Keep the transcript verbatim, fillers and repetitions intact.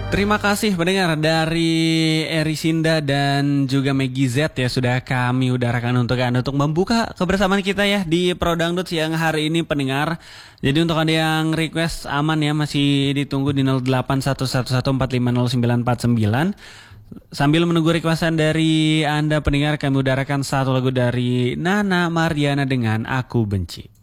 Terima kasih pendengar dari Erisinda dan juga Meggy Z ya, sudah kami udarakan untuk Anda untuk membuka kebersamaan kita ya di Pro Dangdut siang hari ini pendengar. Jadi untuk Anda yang request aman ya, masih ditunggu di nol delapan satu satu satu empat lima nol sembilan empat sembilan. Sambil menunggu requestan dari Anda pendengar, kami udarakan satu lagu dari Nana Mariana dengan Aku Benci.